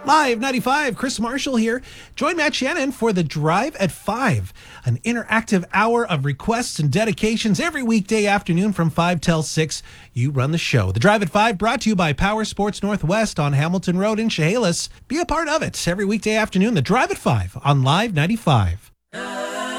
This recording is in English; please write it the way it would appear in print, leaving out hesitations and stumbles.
Live 95, Chris Marshall here. Join Matt Shannon for the Drive at 5, an interactive hour of requests and dedications every weekday afternoon from 5 till 6. You run the show. The Drive at 5 brought to you by Power Sports Northwest on Hamilton Road in Chehalis. Be a part of it every weekday afternoon. The Drive at 5 on Live 95.